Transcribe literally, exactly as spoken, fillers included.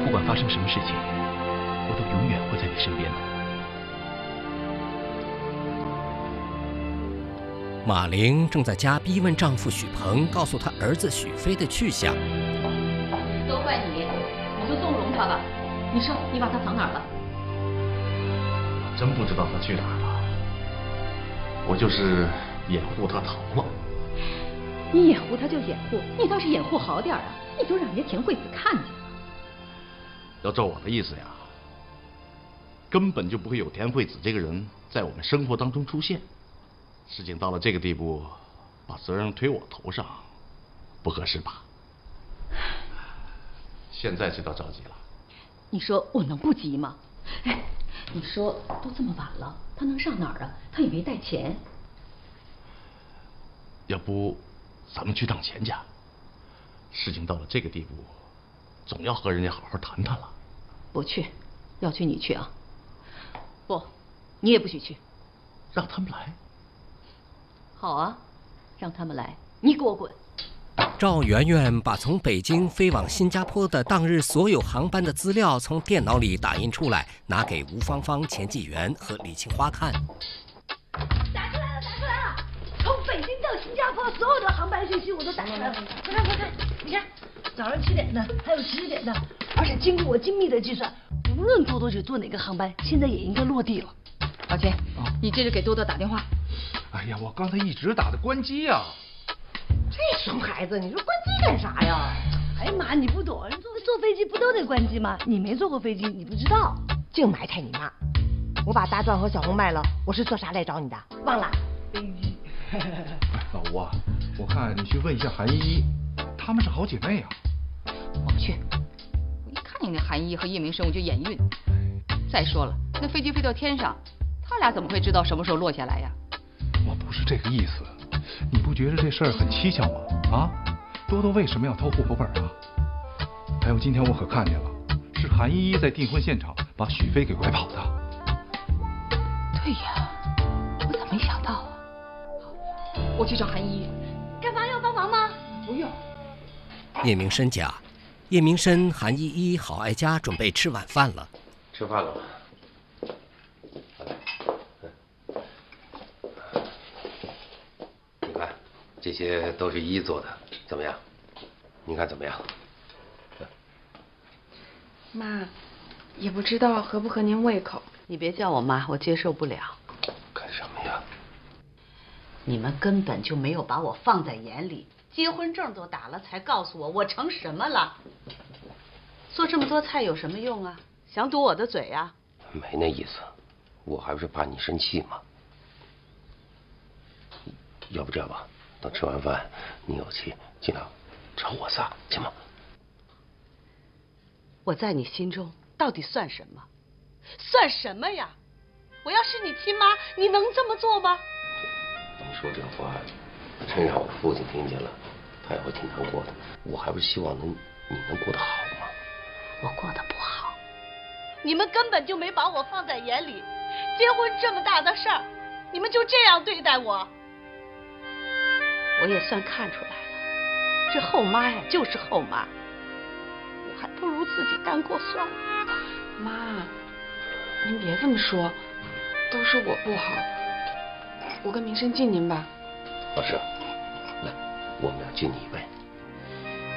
不管发生什么事情，我都永远会在你身边的。 马玲正在家逼问丈夫许鹏，告诉他儿子许飞的去向。 都怪你，你就纵容他吧。你说你把他藏哪儿了？ 我真不知道他去哪儿了，我就是掩护他逃了。 你掩护他就掩护，你倒是掩护好点啊！你就让人家田惠子看见了。 要照我的意思呀，根本就不会有田惠子这个人在我们生活当中出现。事情到了这个地步，把责任推我头上，不合适吧？现在知道着急了。 你说我能不急吗？哎，你说都这么晚了，他能上哪儿啊？他也没带钱。 要不，咱们去趟钱家。事情到了这个地步，总要和人家好好谈谈了。 不去，要去你去啊。不，你也不许去。 让他们来。 好啊，让他们来，你给我滚！ 赵媛媛把从北京飞往新加坡的当日所有航班的资料从电脑里打印出来，拿给吴芳芳、钱纪元和李青花看。 打出来了，打出来了！从北京到新加坡所有的航班信息我都打出来了。快看快看，你看，早上七点的，还有十点的，而且经过我精密的计算，无论多多久坐哪个航班，现在也应该落地了。 老钱，你接着给多多打电话。 哎呀，我刚才一直打的关机呀、啊。 这熊孩子，你说关机干啥呀？哎呀妈，你不懂，人坐坐飞机不都得关机吗？你没坐过飞机，你不知道。 净埋汰你妈！我把大壮和小红卖了，我是做啥来找你的？忘了？ 飞机。 哎，老吴啊，我看你去问一下韩依依，她们是好姐妹啊。 我不去，我一看见那韩依依和叶明生我就眼晕。再说了，那飞机飞到天上，他俩怎么会知道什么时候落下来呀？ 我不是这个意思，你不觉得这事儿很蹊跷吗？啊，多多为什么要偷户口本啊？还有今天我可看见了，是韩依依在订婚现场把许飞给拐跑的。 对呀，我咋没想到啊？我去找韩依依。 干嘛要帮忙吗？ 不用。 叶明生家，叶明生、韩依依、郝爱佳准备吃晚饭了。 吃饭了吗？你看，这些都是依依做的，怎么样？你看怎么样？ 妈，也不知道合不合您胃口。 你别叫我妈，我接受不了。 干什么呀？ 你们根本就没有把我放在眼里，结婚证都打了才告诉我，我成什么了？做这么多菜有什么用啊？想堵我的嘴啊？ 没那意思，我还不是怕你生气嘛。要不这样吧，等吃完饭你有气尽量找我仨，行吗？ 我在你心中到底算什么？算什么呀？我要是你亲妈，你能这么做吗？ 你说这话，真让我父亲听见了，他也会挺难过的。我还不是希望能你能过得好吗？ 我过得不好，你们根本就没把我放在眼里。结婚这么大的事儿，你们就这样对待我？我也算看出来了，这后妈呀就是后妈，我还不如自己单过算了。 妈，您别这么说，都是我不好。我跟明生敬您吧。 老师，来，我们俩敬你一杯。